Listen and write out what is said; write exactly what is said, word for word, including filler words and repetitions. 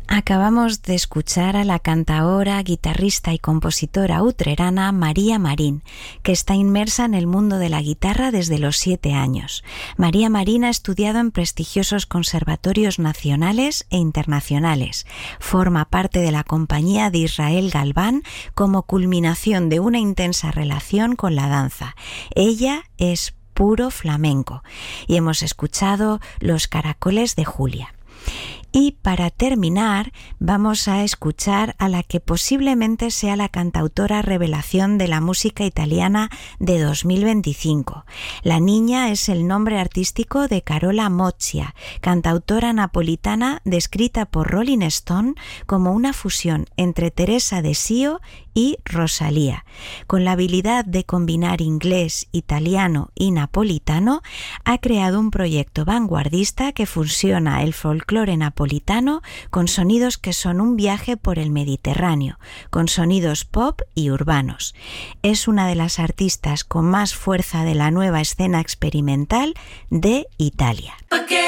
Acabamos de escuchar a la cantaora, guitarrista y compositora utrerana María Marín, que está inmersa en el mundo de la guitarra desde los siete años. María Marín ha estudiado en prestigiosos conservatorios nacionales e internacionales. Forma parte de la compañía de Israel Galván como culminación de una intensa relación con la danza. Ella es puro flamenco y hemos escuchado Los caracoles de Julia. Y para terminar, vamos a escuchar a la que posiblemente sea la cantautora revelación de la música italiana de dos mil veinticinco. La niña es el nombre artístico de Carola Moccia, cantautora napolitana descrita por Rolling Stone como una fusión entre Teresa de Sio y Rosalía. Con la habilidad de combinar inglés, italiano y napolitano, ha creado un proyecto vanguardista que fusiona el folclore napolitano con sonidos que son un viaje por el Mediterráneo, con sonidos pop y urbanos. Es una de las artistas con más fuerza de la nueva escena experimental de Italia.